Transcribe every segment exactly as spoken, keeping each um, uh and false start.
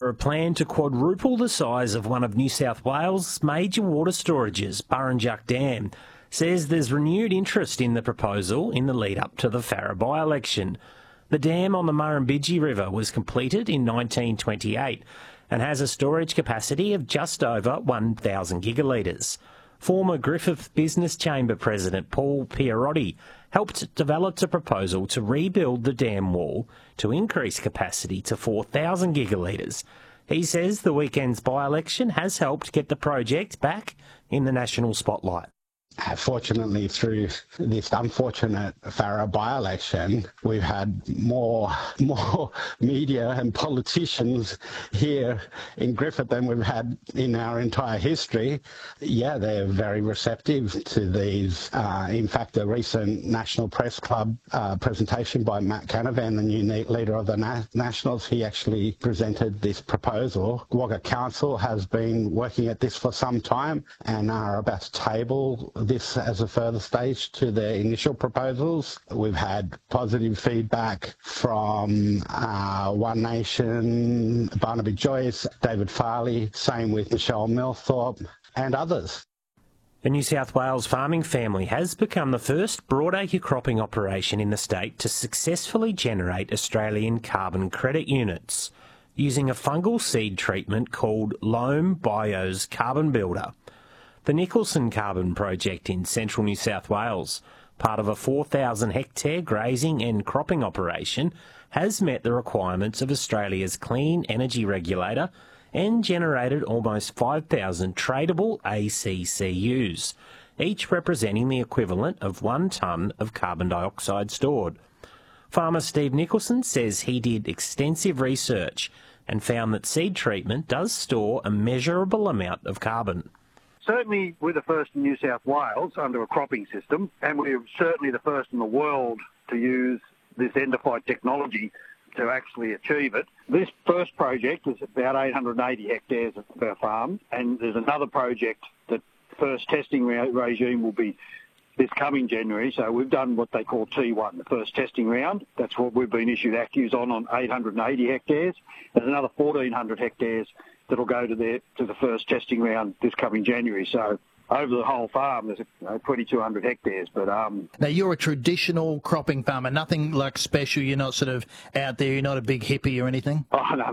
a plan to quadruple the size of one of New South Wales' major water storages, Burrinjuck Dam, says there's renewed interest in the proposal in the lead-up to the Farrer by-election. The dam on the Murrumbidgee River was completed in nineteen twenty-eight and has a storage capacity of just over one thousand gigalitres. Former Griffith Business Chamber President Paul Pierotti helped develop a proposal to rebuild the dam wall to increase capacity to four thousand gigalitres. He says the weekend's by-election has helped get the project back in the national spotlight. Fortunately, through this unfortunate Farrer by-election, we've had more more media and politicians here in Griffith than we've had in our entire history. Yeah, they're very receptive to these. Uh, in fact, a recent National Press Club uh, presentation by Matt Canavan, the new leader of the Na- Nationals, he actually presented this proposal. Wagga Council has been working at this for some time and are about to table this as a further stage to the initial proposals. We've had positive feedback from uh, One Nation, Barnaby Joyce, David Farley, same with Michelle Millthorpe and others. The New South Wales farming family has become the first broadacre cropping operation in the state to successfully generate Australian carbon credit units using a fungal seed treatment called Loam Bio's Carbon Builder. The Nicholson Carbon Project in central New South Wales, part of a four thousand hectare grazing and cropping operation, has met the requirements of Australia's clean energy regulator and generated almost five thousand tradable A C C Us, each representing the equivalent of one tonne of carbon dioxide stored. Farmer Steve Nicholson says he did extensive research and found that seed treatment does store a measurable amount of carbon. Certainly we're the first in New South Wales under a cropping system, and we're certainly the first in the world to use this endophyte technology to actually achieve it. This first project is about eight hundred eighty hectares of our farm, and there's another project that first testing re- regime will be this coming January. So we've done what they call T one, the first testing round. That's what we've been issued A C Cus on, on eight hundred eighty hectares. There's another fourteen hundred hectares that'll go to the to the first testing round this coming January. So over the whole farm, there's you know, twenty-two hundred hectares. But um, now you're a traditional cropping farmer, nothing like special. You're not sort of out there. You're not a big hippie or anything. Oh no,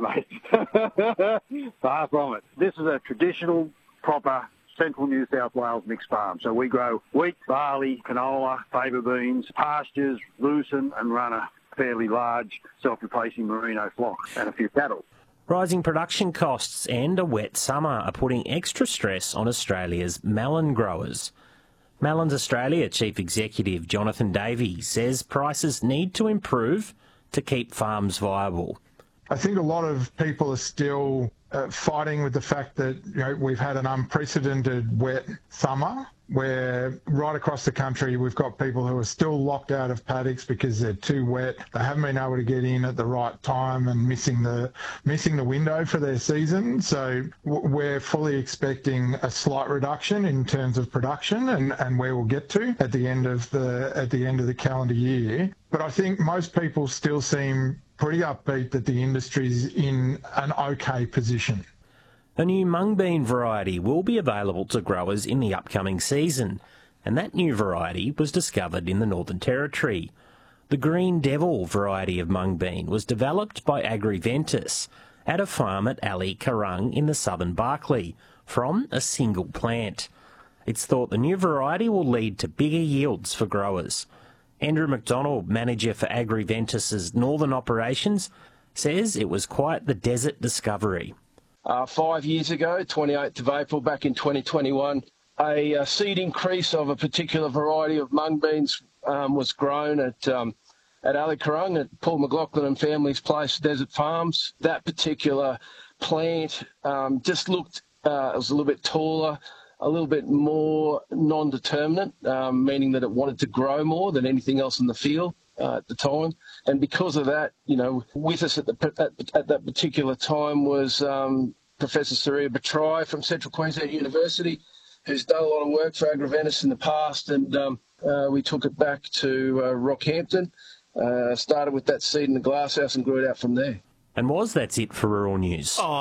mate, far from it. This is a traditional, proper central New South Wales mixed farm. So we grow wheat, barley, canola, faba beans, pastures, lucerne, and run a fairly large self-replacing merino flock and a few cattle. Rising production costs and a wet summer are putting extra stress on Australia's melon growers. Melons Australia Chief Executive Jonathan Davey says prices need to improve to keep farms viable. I think a lot of people are still uh, fighting with the fact that you know we've had an unprecedented wet summer where right across the country we've got people who are still locked out of paddocks because they're too wet. They haven't been able to get in at the right time and missing the missing the window for their season. So we're fully expecting a slight reduction in terms of production and, and where we'll get to at the end of the at the end of the calendar year. But I think most people still seem pretty upbeat that the industry's in an okay position. A new mung bean variety will be available to growers in the upcoming season, and that new variety was discovered in the Northern Territory. The Green Devil variety of mung bean was developed by Agriventus at a farm at Ali Karung in the southern Barkly from a single plant. It's thought the new variety will lead to bigger yields for growers. Andrew McDonald, manager for Agriventus's northern operations, says it was quite the desert discovery. Uh, five years ago, twenty-eighth of April back in twenty twenty-one, a, a seed increase of a particular variety of mung beans um, was grown at um, at Ali Karung at Paul McLaughlin and family's place, Desert Farms. That particular plant um, just looked, uh, it was a little bit taller, a little bit more non-determinate, um, meaning that it wanted to grow more than anything else in the field. Uh, at the time, and because of that, you know, with us at, the, at, at that particular time was um, Professor Saria Batrai from Central Queensland University, who's done a lot of work for Agriventus in the past, and um, uh, we took it back to uh, Rockhampton, uh, started with that seed in the glasshouse and grew it out from there. And was that's it for Rural News. Oh.